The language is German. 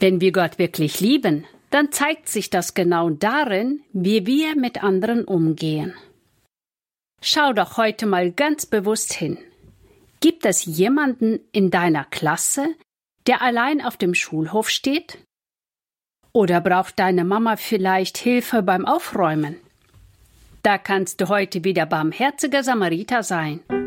Wenn wir Gott wirklich lieben, dann zeigt sich das genau darin, wie wir mit anderen umgehen. Schau doch heute mal ganz bewusst hin. Gibt es jemanden in deiner Klasse, der allein auf dem Schulhof steht? Oder braucht deine Mama vielleicht Hilfe beim Aufräumen? Da kannst du heute wieder barmherziger Samariter sein.